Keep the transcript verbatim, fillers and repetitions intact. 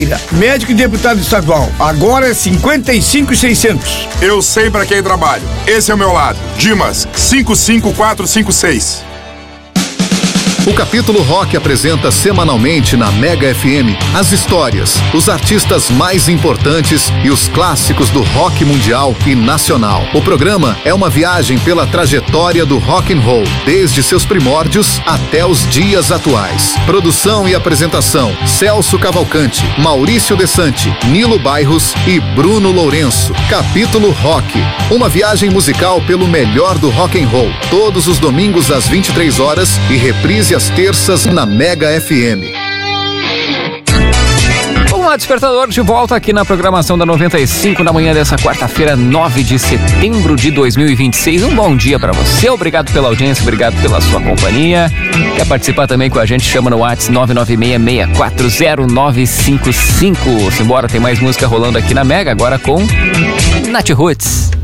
Médico e deputado estadual, agora é cinquenta e cinco mil e seiscentos. Eu sei pra quem trabalho. Esse é o meu lado. Dimas, cinco cinco quatro cinco seis. O Capítulo Rock apresenta semanalmente na Mega F M as histórias, os artistas mais importantes e os clássicos do rock mundial e nacional. O programa é uma viagem pela trajetória do rock and roll, desde seus primórdios até os dias atuais. Produção e apresentação: Celso Cavalcante, Maurício Desante, Nilo Bairros e Bruno Lourenço. Capítulo Rock, uma viagem musical pelo melhor do rock and roll, todos os domingos às vinte e três horas e reprise às terças na Mega F M. Olá, Despertador, de volta aqui na programação da noventa e cinco na manhã dessa quarta-feira, nove de setembro de dois mil e vinte e seis. Um bom dia pra você, obrigado pela audiência, obrigado pela sua companhia. Quer participar também com a gente? Chama no WhatsApp nove nove seis, seis quatro zero nove cinco cinco. Simbora, tem mais música rolando aqui na Mega, agora com Nath Roots.